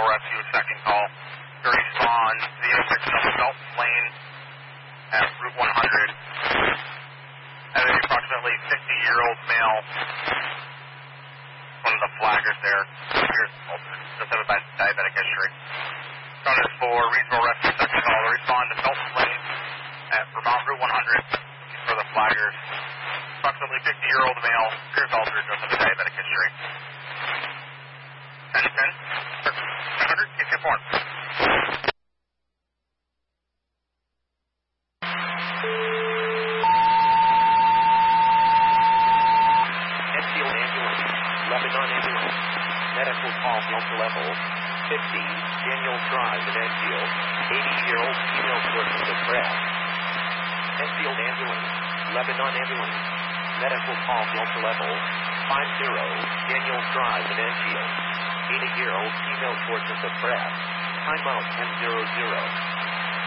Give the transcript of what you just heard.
reasonable rescue, second call. To respond to the intersection of Belt Lane at Route 100. At an approximately 50-year-old male. One of the flaggers there. Just have a diabetic history. Front is for reasonable rescue, second call. To respond to Belt Lane at Vermont Route 100. For the flaggers. Approximately 50-year-old male. Appears altered. Just have a diabetic history. 10-10. 100. Keep informed. Enfield Ambulance, Lebanon Ambulance, medical call Delta level 50, Daniels Drive in Enfield, 80-year-old female source of breath. Enfield Ambulance, Lebanon Ambulance, medical call Delta level 50, Daniels Drive in Enfield, 80-year-old female source of breath. Timeout 10:00.